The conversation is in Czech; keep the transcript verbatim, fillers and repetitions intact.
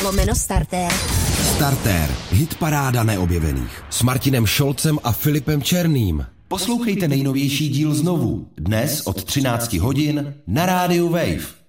lomeno starter. Starter, hitparáda neobjevených. S Martinem Šolcem a Filipem Černým. Poslouchejte nejnovější díl znovu. Dnes od třinácti hodin na rádiu Wave.